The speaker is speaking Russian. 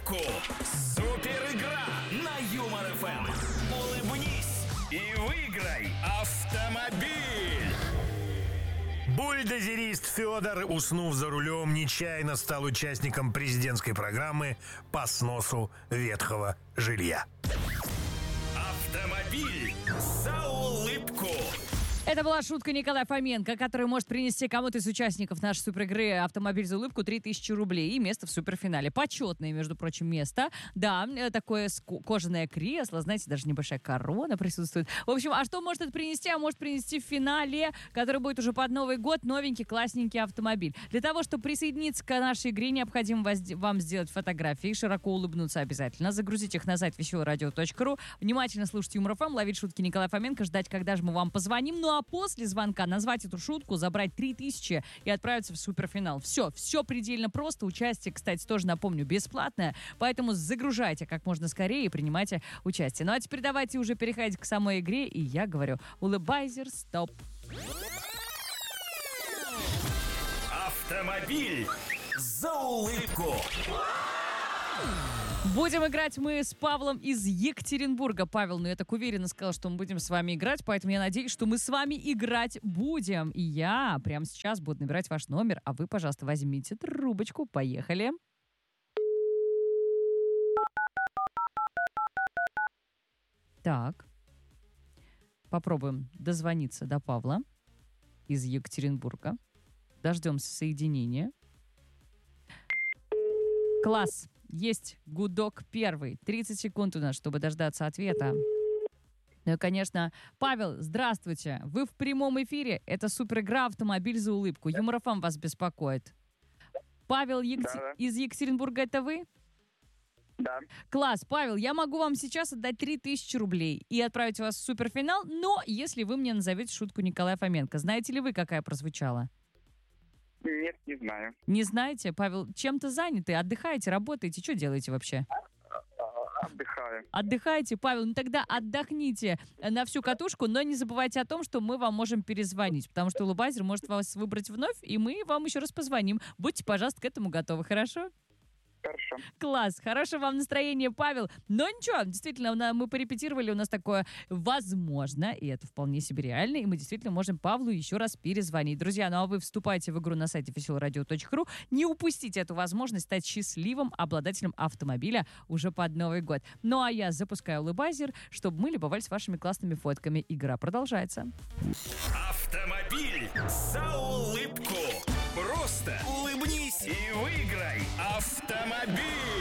улыбку. Супер игра на Юмор ФМ. Улыбнись и выиграй автомобиль. Бульдозерист Федор, уснув за рулем, нечаянно стал участником президентской программы по сносу ветхого жилья. Автомобиль за улыбку. Это была шутка Николая Фоменко, которая может принести кому-то из участников нашей суперигры «Автомобиль за улыбку» 3000 рублей и место в суперфинале. Почетное, между прочим, место. Да, такое кожаное кресло, знаете, даже небольшая корона присутствует. В общем, а что может это принести? А может принести в финале, который будет уже под Новый год, новенький, классненький автомобиль. Для того, чтобы присоединиться к нашей игре, необходимо вам сделать фотографии, широко улыбнуться обязательно, загрузить их на сайт веселорадио.ру, внимательно слушать Юмор ФМ, ловить шутки Николая Фоменко, ждать, когда же мы вам позвоним. Ну а после звонка назвать эту шутку, забрать 3000 и отправиться в суперфинал. Все предельно просто. Участие, кстати, тоже, напомню, бесплатное. Поэтому загружайте как можно скорее и принимайте участие. Ну а теперь давайте уже переходить к самой игре. И я говорю, улыбайзер, стоп. Автомобиль за улыбку. Будем играть мы с Павлом из Екатеринбурга. Павел, я так уверенно сказал, что мы будем с вами играть, поэтому я надеюсь, что мы с вами играть будем. И я прямо сейчас буду набирать ваш номер, а вы, пожалуйста, возьмите трубочку. Поехали. Так. Попробуем дозвониться до Павла из Екатеринбурга. Дождемся соединения. Класс. Есть гудок первый. 30 секунд у нас, чтобы дождаться ответа. Ну и, конечно, Павел, здравствуйте. Вы в прямом эфире. Это суперигра «Автомобиль за улыбку». Юмор ФМ вас беспокоит. Павел из Екатеринбурга, это вы? Да. Класс, Павел, я могу вам сейчас отдать 3000 рублей и отправить вас в суперфинал, но если вы мне назовете шутку Николая Фоменко. Знаете ли вы, какая прозвучала? Нет, не знаю. Не знаете? Павел, чем-то заняты? Отдыхаете, работаете? Что делаете вообще? Отдыхаю. Отдыхаете, Павел? Ну тогда отдохните на всю катушку, но не забывайте о том, что мы вам можем перезвонить, потому что улыбайзер может вас выбрать вновь, и мы вам еще раз позвоним. Будьте, пожалуйста, к этому готовы, хорошо? Хорошо. Класс, хорошего вам настроения, Павел. Но ничего, действительно, мы порепетировали, у нас такое возможно, и это вполне себе реально, и мы действительно можем Павлу еще раз перезвонить. Друзья, ну а вы вступайте в игру на сайте веселорадио.ру, не упустите эту возможность стать счастливым обладателем автомобиля уже под Новый год. Ну а я запускаю улыбайзер, чтобы мы любовались вашими классными фотками. Игра продолжается. Автомобиль за улыбку. Просто улыбнись и выиграй автомобиль.